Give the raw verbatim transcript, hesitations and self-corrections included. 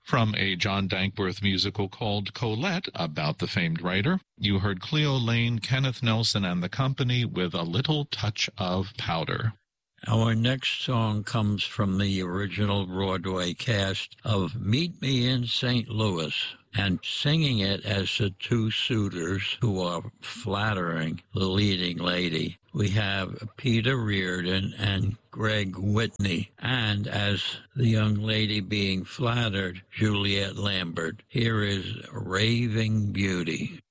From a John Dankworth musical called Colette, about the famed writer, you heard Cleo Lane, Kenneth Nelson, and the company with A Little Touch of Powder. Our next song comes from the original Broadway cast of Meet Me in Saint Louis, and singing it as the two suitors who are flattering the leading lady. We have Peter Reardon and Greg Whitney, and as the young lady being flattered, Juliet Lambert. Here is Raving Beauty.